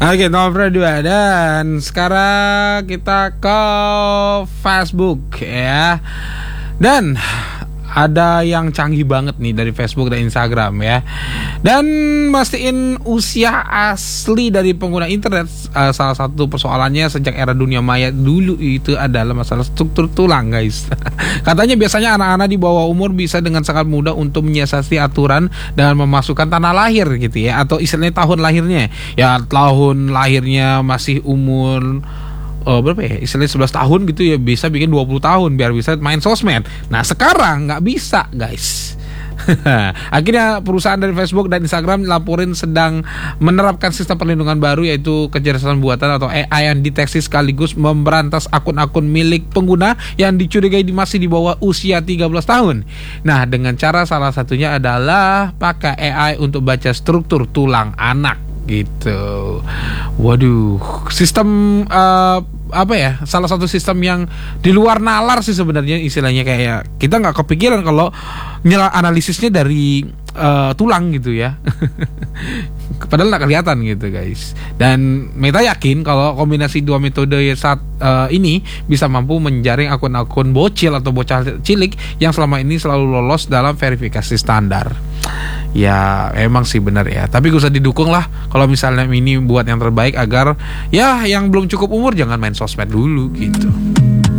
Oke, nomor 2. Dan sekarang kita ke Facebook ya. Dan ada yang canggih banget nih dari Facebook dan Instagram ya. Dan mastiin usia asli dari pengguna internet. Salah satu persoalannya sejak era dunia maya dulu itu adalah masalah struktur tulang, guys. Katanya biasanya anak-anak di bawah umur bisa dengan sangat mudah untuk menyiasati aturan dengan memasukkan tanggal lahir gitu ya, atau istilahnya tahun lahirnya. Ya tahun lahirnya masih umur berapa ya, istilahnya 11 tahun gitu ya, bisa bikin 20 tahun biar bisa main sosmed. Nah sekarang nggak bisa, guys. Akhirnya perusahaan dari Facebook dan Instagram laporin sedang menerapkan sistem perlindungan baru, yaitu kecerdasan buatan atau AI yang deteksi sekaligus memberantas akun-akun milik pengguna yang dicurigai masih di bawah usia 13 tahun. Nah dengan cara salah satunya adalah pakai AI untuk baca struktur tulang anak gitu. Waduh, sistem apa ya, salah satu sistem yang di luar nalar sih sebenarnya, istilahnya kayak kita nggak kepikiran kalau analisisnya dari tulang gitu ya. Padahal nggak kelihatan gitu, guys. Dan Meta yakin kalau kombinasi dua metode saat ini bisa mampu menjaring akun-akun bocil atau bocah cilik yang selama ini selalu lolos dalam verifikasi standar. Ya emang sih benar ya, tapi gak usah didukung lah kalau misalnya ini buat yang terbaik, agar ya yang belum cukup umur jangan main sosmed dulu gitu.